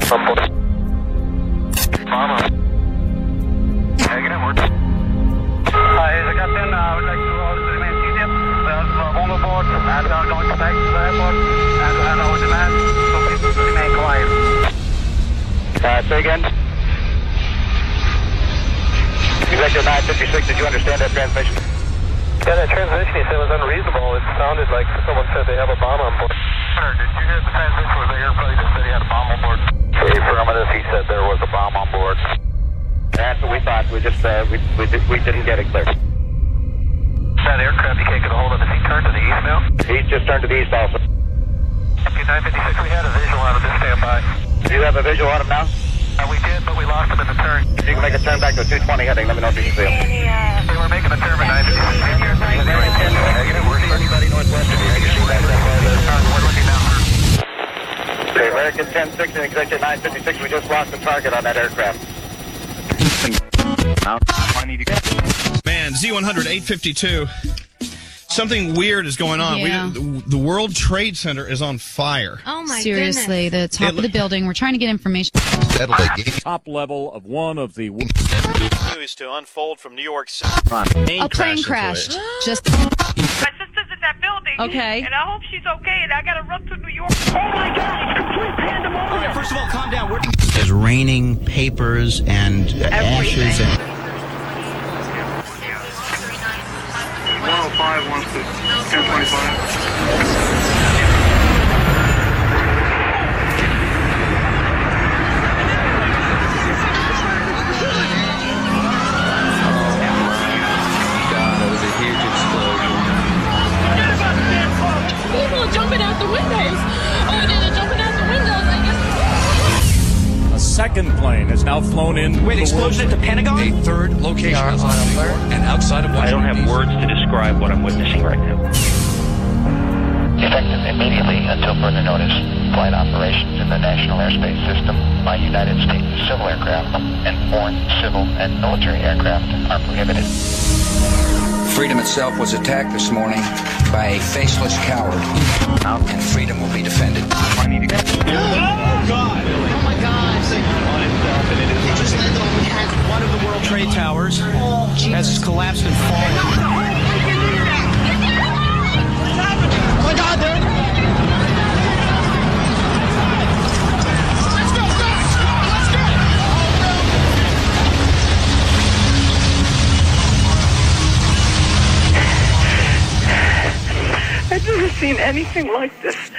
Mama. Negative, we're... As a captain, I would like to remain seated. There's a bomb aboard, and we are going to back to the airport, and our demand, so please remain quiet. Say again. Executive 956, did you understand that transmission? Yeah, that transmission he said was unreasonable. It sounded like someone said they have a bomb on board. Sir, did you hear the transmission where the airplane that said he had a bomb on board? Affirmative, he said there was a bomb on board. That's what we thought. We just we didn't get it clear. That aircraft you can't get a hold of, has he turned to the east now? He's just turned to the east also. Okay, 956, we had a visual on him. Just stand by. Do you have a visual on him now? We did, but we lost him in the turn. If you can make a turn back to a 220 heading, let me know if you can see him. They were making a turn at 956. Negative, we're anybody northwest of you. You can see that. We're looking down. Okay, American 10-6 and Executive 956, we just lost the target on that aircraft. Man, Z100 852. Something weird is going on. Yeah. The World Trade Center is on fire. Oh my Seriously, goodness. the top of the building. We're trying to get information. Top level of one of the news to unfold from New York City. A plane crashed. Just My sister's in that building. Okay. And I hope she's okay, and I gotta run to New York. Oh my God, it's complete pandemonium. All right, first of all, calm down. There's raining papers and ashes and 105 wants to 1025. People are jumping out the windows. Oh, they're jumping out the windows. I guess. A second plane has now flown in. Wait, explosion at the Pentagon? A third location is on alert and outside of Washington. I don't have words to describe what I'm witnessing right now. Effective immediately until further notice, flight operations in the national airspace system by United States civil aircraft and foreign civil and military aircraft are prohibited. Freedom itself was attacked this morning by a faceless coward, and freedom will be defended. Oh, God. Oh, my God. It just landed on one of the World Trade Towers has collapsed and fallen. Oh, my God, there it is. Let's go. I've never seen anything like this.